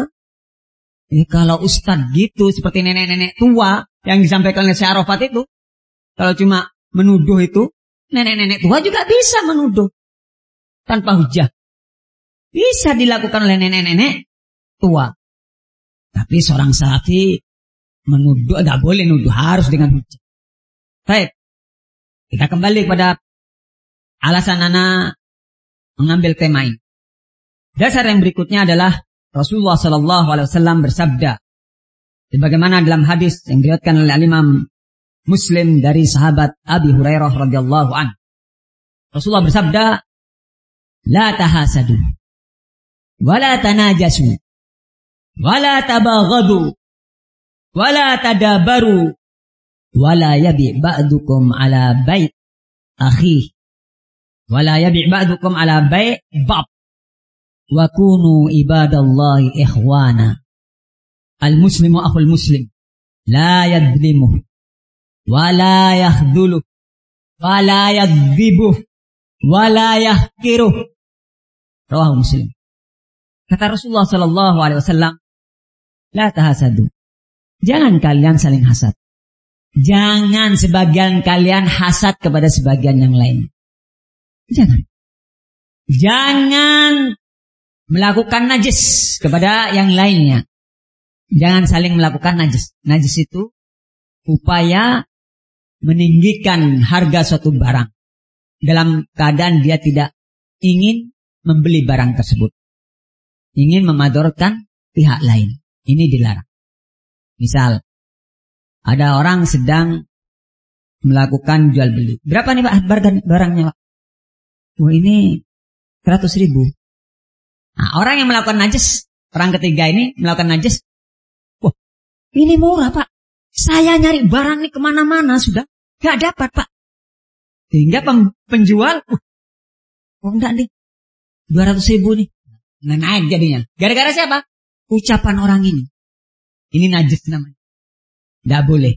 Ya, kalau ustaz gitu seperti nenek-nenek tua yang disampaikan oleh Syarafat itu. Kalau cuma menuduh itu, nenek-nenek tua juga bisa menuduh tanpa hujah. Bisa dilakukan oleh nenek-nenek tua. Tapi seorang salafi menuduh, tidak boleh nuduh, harus dengan hujah. Baik, kita kembali kepada alasan ana mengambil tema ini. Dasar yang berikutnya adalah Rasulullah Sallallahu Alaihi Wasallam bersabda, sebagaimana dalam hadis yang diriwayatkan oleh Imam Muslim dari sahabat Abi Hurairah radhiyallahu anhu. Rasulullah bersabda, "La tahasadu, wa la tanajasu, wa la tabaghadu, wa la tadabaru, wa la yabi' ba'dukum ala bai' akhi, wa la yabi' ba'dukum ala bai' bab, wa kunu ibadallahi ikhwana. Al-muslimu akhul muslim, la yadlimuh, wala yakhduluh, wala yakdzibuh, wala yahkiruh." Rawahu Muslim. Kata Rasulullah Sallallahu Alaihi Wasallam, la tahasadu. Jangan kalian saling hasad. Jangan sebagian kalian hasad kepada sebagian yang lain. Jangan. Jangan melakukan najis kepada yang lainnya. Jangan saling melakukan najis. Najis itu upaya meninggikan harga suatu barang dalam keadaan dia tidak ingin membeli barang tersebut, ingin memadorkan pihak lain. Ini dilarang. Misal ada orang sedang melakukan jual beli. Berapa nih Pak barangnya Pak? Oh ini seratus ribu. Nah, orang yang melakukan najis, orang ketiga ini melakukan najis. Wah ini murah Pak. Saya nyari barang nih kemana-mana sudah gak dapat Pak. Sehingga penjual, uh, oh enggak nih, dua ratus ribu nih. Nggak naik jadinya. Gara-gara siapa? Ucapan orang ini. Ini najis namanya. Tidak boleh.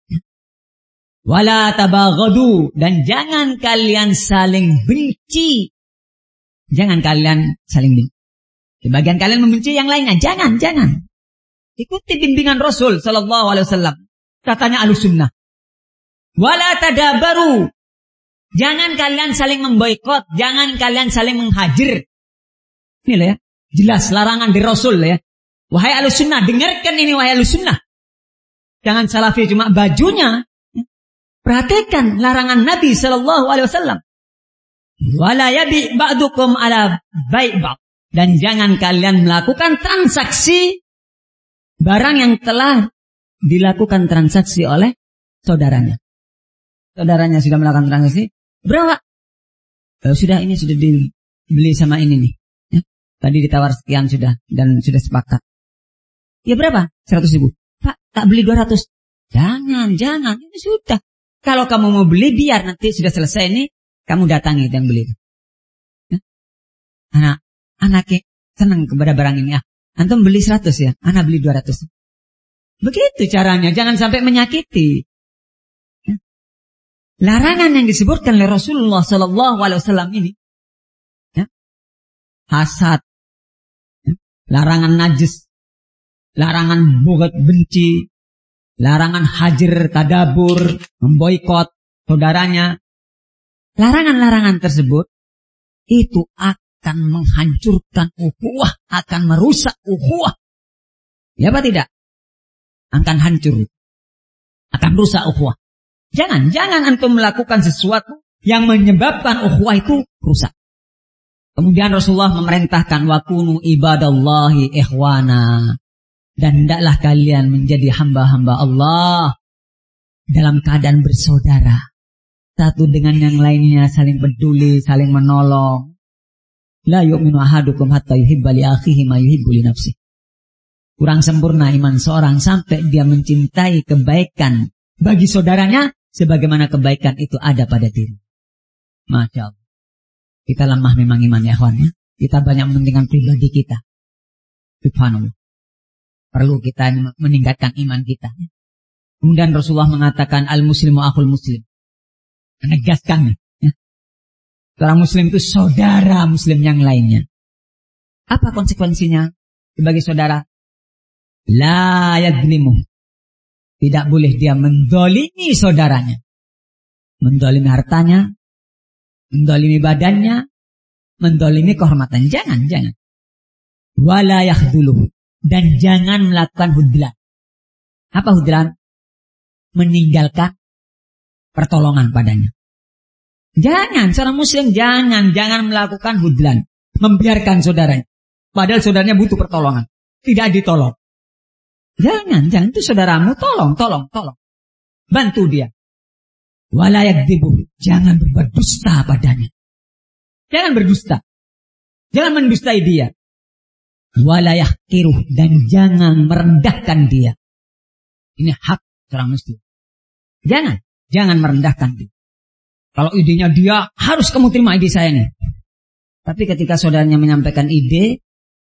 Wala tabaghadu. Dan jangan kalian saling benci. Jangan kalian saling benci. Sebagian kalian membenci yang lainnya. Jangan, jangan. Ikuti bimbingan Rasul Sallallahu Alaihi Wasallam. Katanya Ahlussunnah. Wala tadabaru. Jangan kalian saling memboikot. Jangan kalian saling menghajir. Ini lah ya. Jelas larangan di Rasul ya. Wahai Ahlussunnah, dengarkan ini wahai Ahlussunnah. Jangan salafi cuma bajunya. Perhatikan larangan Nabi Sallallahu Alaihi Wasallam. Wala yabi ba'dukum ala bai' ba'd. Dan jangan kalian melakukan transaksi barang yang telah dilakukan transaksi oleh saudaranya. Saudaranya sudah melakukan transaksi. Berapa? Oh, sudah ini sudah dibeli sama ini nih. Ya. Tadi ditawar sekian sudah dan sudah sepakat. Ya berapa? seratus ribu. Pak, tak beli dua ratus. Jangan, jangan. Ini sudah. Kalau kamu mau beli biar nanti sudah selesai ini kamu datangi yang beli. Ya. anaknya senang kepada barang ini. Ah, antum beli seratus ya, anak beli dua ratus. Begitu caranya, jangan sampai menyakiti. Larangan yang disebutkan oleh Rasulullah Sallallahu Alaihi Wasallam ini, ya, hasad, ya, larangan najis, larangan bugat benci, larangan hajar tadabur, memboikot saudaranya. Larangan-larangan tersebut itu akan menghancurkan ukhuwah, akan merusak ukhuwah. Ya apa tidak? Akan hancur, akan rusak ukhuwah. Jangan, jangan antum melakukan sesuatu yang menyebabkan ukhuwah itu rusak. Kemudian Rasulullah memerintahkan wakunu ibadallahi ikhwana, dan hendaklah kalian menjadi hamba-hamba Allah dalam keadaan bersaudara, satu dengan yang lainnya, saling peduli, saling menolong. La yu'minu ahadukum hatta yuhibba li akhihi ma yuhibbu li nafsihi. Kurang sempurna iman seorang sampai dia mencintai kebaikan bagi saudaranya sebagaimana kebaikan itu ada pada diri. Masya Allah. Kita lemah memang iman ya kawan ya. Kita banyak mementingkan pribadi kita. Subhanallah. Perlu kita meningkatkan iman kita. Kemudian Rasulullah mengatakan al-muslimu akhul muslim. Menegaskan ya. Seorang muslim itu saudara muslim yang lainnya. Apa konsekuensinya sebagai saudara? La yadzlimu. Tidak boleh dia mendolimi saudaranya. Mendolimi hartanya, mendolimi badannya, mendolimi kehormatannya. Jangan, jangan. Wala yakhduluhu. Dan jangan melakukan hudlan. Apa hudlan? Meninggalkan pertolongan padanya. Jangan, seorang muslim jangan, jangan melakukan hudlan. Membiarkan saudaranya. Padahal saudaranya butuh pertolongan. Tidak ditolong. Jangan, jangan. Itu saudaramu, tolong, tolong, tolong. Bantu dia. Wala yakdzibu. Jangan berbuat dusta padanya. Jangan berdusta. Jangan mendustai dia. Wala yahqiruh. Dan jangan merendahkan dia. Ini hak seorang muslim. Jangan, jangan merendahkan dia. Kalau idenya dia, harus kamu terima ide saya nih. Tapi ketika saudaranya menyampaikan ide,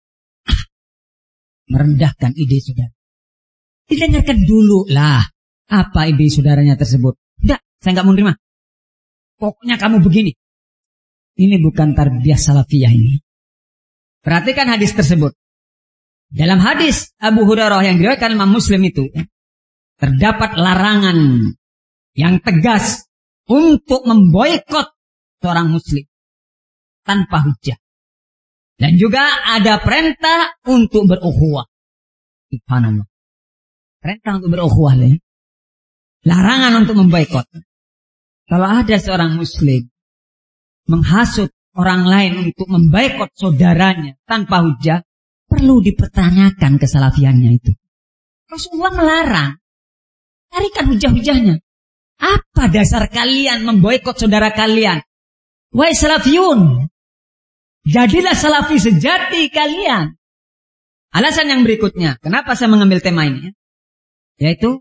merendahkan ide saudara. Didengarkan dulu lah. Apa ide saudaranya tersebut? Tidak, saya nggak mau terima. Pokoknya kamu begini. Ini bukan tarbiyah salafiyah ini. Perhatikan hadis tersebut. Dalam hadis Abu Hurairah yang diriwayatkan Imam Muslim itu, terdapat larangan yang tegas untuk memboikot seorang muslim tanpa hujah. Dan juga ada perintah untuk berukhuwah. Subhanallah. Perintah untuk berukhuwah. Larangan untuk memboikot. Kalau ada seorang muslim menghasut orang lain untuk memboikot saudaranya tanpa hujah, perlu dipertanyakan kesalafiannya itu. Rasulullah melarang. Carikan hujah-hujahnya. Apa dasar kalian memboikot saudara kalian? Wahai salafiyun, jadilah salafi sejati kalian. Alasan yang berikutnya, kenapa saya mengambil tema ini? Yaitu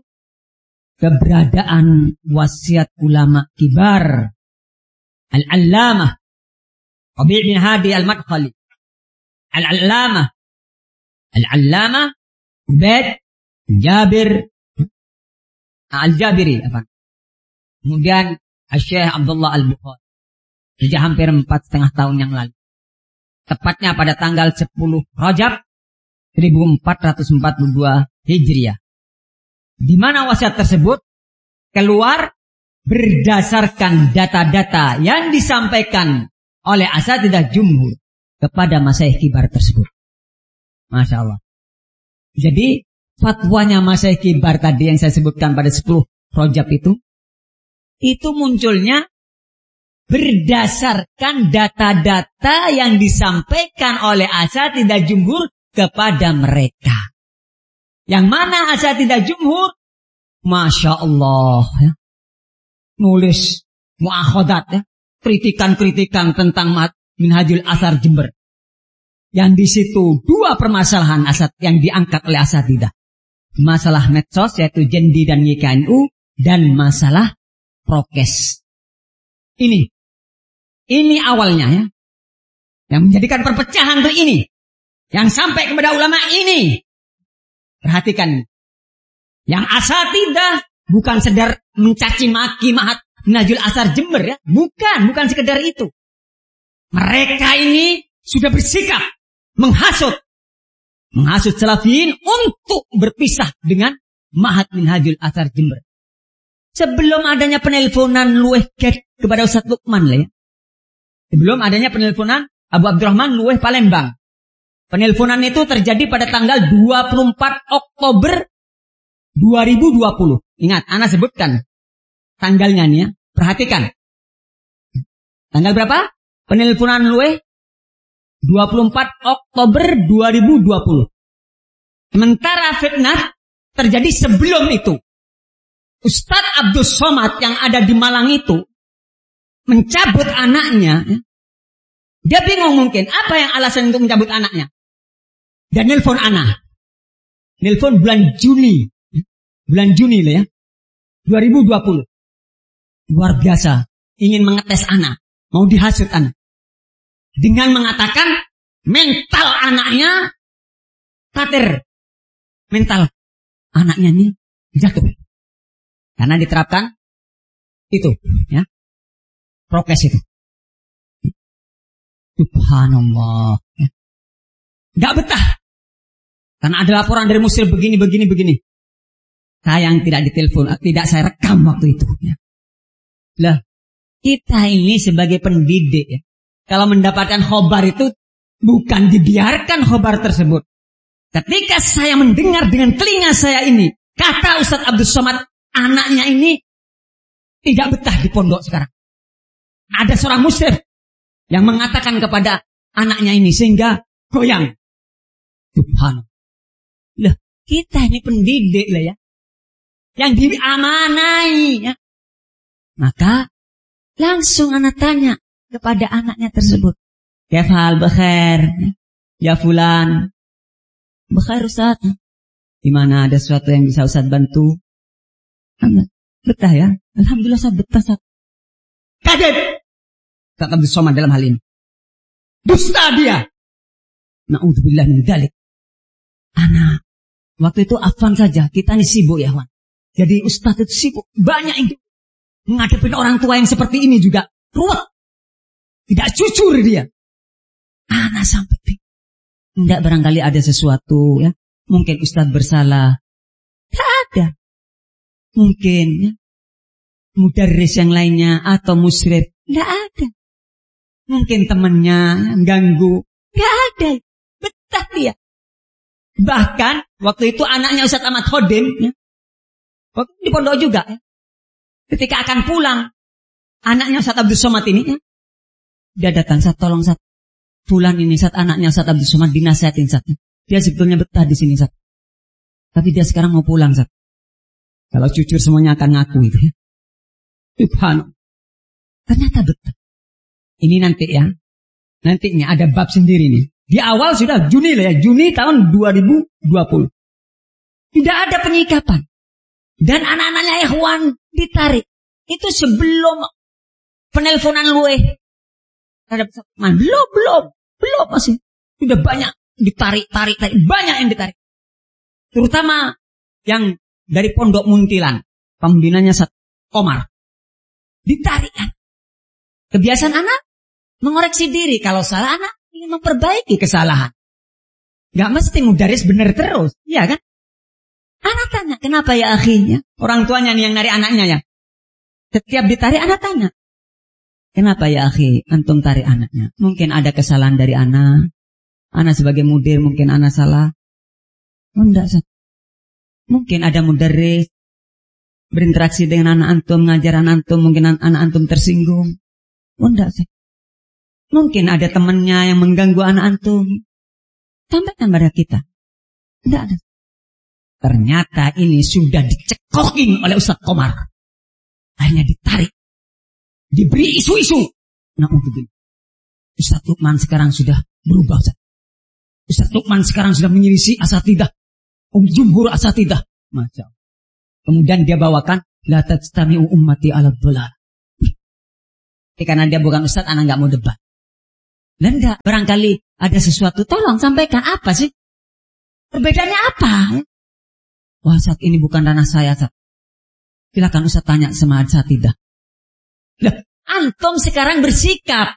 keberadaan wasiat ulama kibar. Al-Allamah Rabi' bin Hadi Al-Madkhali. Al-Allamah Al-Allamah Ubaid Jabir Al-Jabiri. Apa? Kemudian Syekh Abdullah Al-Bukhari. Sejak hampir empat setengah tahun yang lalu. Tepatnya pada tanggal sepuluh Rajab seribu empat ratus empat puluh dua Hijriah. Di mana wasiat tersebut keluar berdasarkan data-data yang disampaikan oleh asatidzah jumhur kepada masyayikh kibar tersebut. Masya Allah. Jadi fatwanya masyayikh kibar tadi yang saya sebutkan pada sepuluh Rajab itu, itu munculnya berdasarkan data-data yang disampaikan oleh asatidzah jumhur kepada mereka. Yang mana asatidzah jumhur, Masya Allah, ya, nulis mu'akhadat, ya, kritikan-kritikan tentang Minhajul Athar Jember. Yang di situ dua permasalahan asat yang diangkat oleh asatidzah. Masalah medsos yaitu Jendi dan Y K N U dan masalah prokes. Ini, ini awalnya ya. Yang menjadikan perpecahan itu ini. Yang sampai kepada ulama ini. Perhatikan. Yang asatidah bukan sedar mencaci maki Mahat Minhajul Athar Jember ya. Bukan, bukan sekedar itu. Mereka ini sudah bersikap menghasut. Menghasut Salafiyin untuk berpisah dengan Mahat Minhajul Athar Jember. Sebelum adanya penelponan luweh get kepada Ustaz Lukman lah ya. Sebelum adanya penelponan Abu Abdurrahman luweh Palembang. Penelponan itu terjadi pada tanggal dua puluh empat Oktober dua ribu dua puluh. Ingat, ana sebutkan tanggalnya nih ya. Perhatikan. Tanggal berapa? Penelponan luweh dua puluh empat Oktober dua ribu dua puluh. Sementara fitnah terjadi sebelum itu. Ustadz Abdul Somad yang ada di Malang itu mencabut anaknya. Dia bingung mungkin apa yang alasan untuk mencabut anaknya. Dan nelpon anak. Nelpon bulan Juni. Bulan Juni lah ya. dua ribu dua puluh. Luar biasa. Ingin mengetes anak. Mau dihasut anak. Dengan mengatakan mental anaknya kater. Mental anaknya ini jatuh. Karena diterapkan itu, ya, prokes itu. Subhanallah. Ya. Gak betah. Karena ada laporan dari muslim begini, begini, begini. Saya yang tidak ditelepon, tidak saya rekam waktu itu. Ya. Lah, kita ini sebagai pendidik, ya, kalau mendapatkan khobar itu bukan dibiarkan khobar tersebut. Ketika saya mendengar dengan telinga saya ini, kata Ustadz Abdul Somad, anaknya ini tidak betah di pondok sekarang. Ada seorang muslim yang mengatakan kepada anaknya ini sehingga goyang. Subhanallah. Lah, kita ini pendidik lah ya. Yang diamanai ya. Maka langsung anak tanya kepada anaknya tersebut. Kefal bekhair. Ya fulan. Bekhair Ustaz. Di mana ada sesuatu yang bisa Ustaz bantu? Anak, betah ya. Alhamdulillah saya betah Ustaz. Kaget. Ustaz Abdul Somad dalam hal ini. Dusta dia. Na'udzubillah min dzalik. Anak. Waktu itu afwan saja. Kita ini sibuk ya Wan. Jadi Ustaz itu sibuk. Banyak yang menghadapi orang tua yang seperti ini juga. Ruwet. Tidak jujur dia. Anak sampai bingung. Tidak barangkali ada sesuatu ya. Mungkin Ustaz bersalah. Tidak ada. Mungkin ya. Mudarris yang lainnya atau musyrif. Tidak ada. Mungkin temannya yang ganggu. Tidak ada. Betah dia. Bahkan waktu itu anaknya Ustaz Ahmad Khodim ya. Waktu di pondok juga ya. Ketika akan pulang, anaknya Ustaz Abdul Somad ini ya. Dia datang, Ustaz tolong Ustaz. Fulan ini Ustaz, anaknya Ustaz Abdul Somad dinasihatin Ustaz. Dia sebetulnya betah di sini Ustaz. Tapi dia sekarang mau pulang Ustaz. Kalau jujur semuanya akan ngaku itu ya. Subhanallah. Ternyata betah. Ini nanti ya. Nantinya ada bab sendiri nih. Di awal sudah Juni lah ya. Juni tahun dua ribu dua puluh. Tidak ada penyikapan. Dan anak-anaknya ikhwan ditarik. Itu sebelum penelponan luweh. Belum, belum. Belum masih. Sudah banyak ditarik, tarik, tarik. Banyak yang ditarik. Terutama yang dari Pondok Muntilan. Pembinanya Ustaz Komar. Ditarik kan. Kebiasaan anak mengoreksi diri. Kalau salah anak ingin memperbaiki kesalahan. Gak mesti mudaris benar terus. Iya kan? Anak tanya, kenapa ya akhirnya? Orang tuanya nih yang narik anaknya ya. Setiap ditarik anak tanya. Kenapa ya akhi, antum tarik anaknya? Mungkin ada kesalahan dari anak. Anak sebagai mudir mungkin anak salah. Oh enggak, Ustaz. Mungkin ada mudaris berinteraksi dengan anak antum, ngajar anak antum, mungkin anak antum tersinggung. Oh enggak, Ustaz. Mungkin ada temannya yang mengganggu anak antum. Sampaikan pada kita. Enggak ada. Ternyata ini sudah dicekokin oleh Ustaz Komar. Akhirnya ditarik. Diberi isu-isu. Nah, untuk Ustaz Lukman sekarang sudah berubah. Ustaz, Ustaz Lukman sekarang sudah menyelisih asatidah. Um jumhur asatidah. Masya Allah. Kemudian dia bawakan. La tajtami'u ummati ala dhalal. Karena dia bukan Ustaz, anak gak mau debat. Dan enggak, barangkali ada sesuatu, tolong sampaikan apa sih? Perbedaannya apa? Wah, saat ini bukan ranah saya, Ustaz. Silakan Ustaz tanya sama saya tidak. Lah, antum sekarang bersikap.